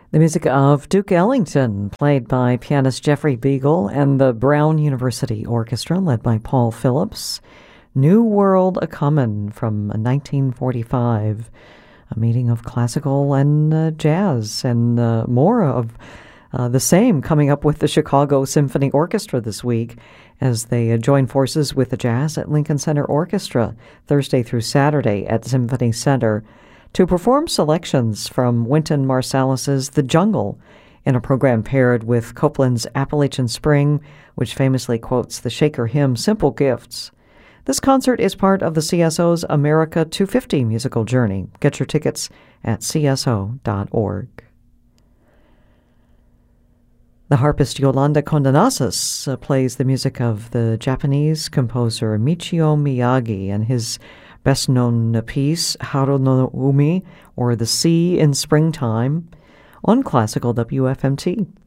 The music of Duke Ellington, played by pianist Jeffrey Beagle, and the Brown University Orchestra, led by Paul Phillips. New World A-Comin' from 1945, a meeting of classical and jazz, and more of the same coming up with the Chicago Symphony Orchestra this week as they join forces with the Jazz at Lincoln Center Orchestra Thursday through Saturday at Symphony Center to perform selections from Wynton Marsalis's The Jungle in a program paired with Copland's Appalachian Spring, which famously quotes the Shaker hymn Simple Gifts. This concert is part of the CSO's America 250 musical journey. Get your tickets at cso.org. The harpist Yolanda Kondanassis plays the music of the Japanese composer Michio Miyagi and his best-known piece, Haru no Umi, or The Sea in Springtime, on Classical WFMT.